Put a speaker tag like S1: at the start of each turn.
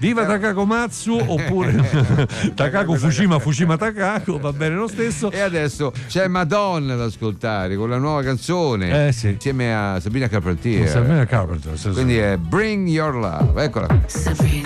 S1: Viva Takako Matsu oppure Takako Fushima, Fushima Takako, va bene lo stesso.
S2: E adesso c'è Madonna da ascoltare con la nuova canzone insieme a Sabrina Carpentier.
S1: Sabrina Carpenter,
S2: quindi è Bring Your Love, eccola.